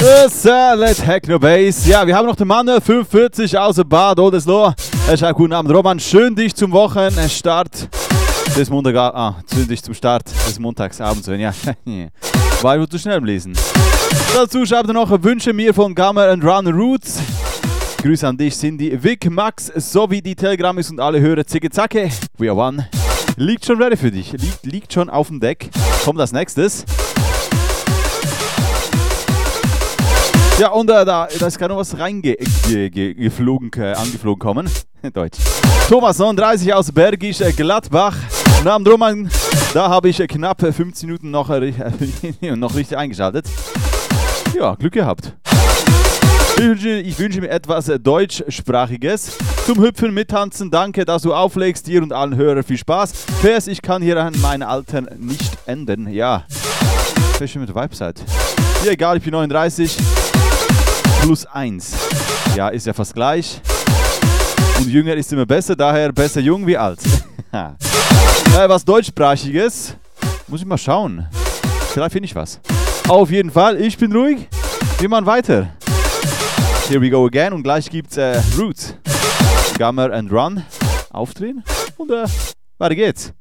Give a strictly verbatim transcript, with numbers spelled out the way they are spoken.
Salad Techno Bass. Ja, wir haben noch den Mann fünfundvierzig aus dem Bad Oldesloe. Er schreibt: Guten Abend, Roman. Schön dich zum Wochenstart des Montag. Ah, schön dich zum Start des Montagsabends. Ja, war ich zu schnell im Lesen. Dazu schreibt er noch: Wünsche mir von Gamer and Run Roots. Grüße an dich, Cindy, Vic, Max, sowie die Telegramis und alle Hörer. Zicke Zacke. We are one. Liegt schon ready für dich. Liegt, liegt schon auf dem Deck. Kommt als nächstes. Ja, und äh, da, da ist gerade noch was reingeflogen, ge, äh, angeflogen kommen. Deutsch. Thomas neununddreißig aus Bergisch Gladbach. Namen Roman, da habe ich äh, knapp fünfzehn Minuten noch, äh, noch richtig eingeschaltet. Ja, Glück gehabt. Ich wünsche, ich wünsche mir etwas äh, Deutschsprachiges. Zum Hüpfen, mittanzen, danke, dass du auflegst. Dir und allen Hörern viel Spaß. P S, ich kann hier an meinen Altern nicht enden. Ja, welche mit der Website? Ja, egal, ich bin neununddreißig. Plus eins. Ja, ist ja fast gleich. Und jünger ist immer besser, daher besser jung wie alt. äh, was Deutschsprachiges. Muss ich mal schauen. Vielleicht finde ich was. Auf jeden Fall, ich bin ruhig. Wir machen weiter. Here we go again. Und gleich gibt's äh, Roots. Gamer and Run. Aufdrehen. Und äh, weiter geht's.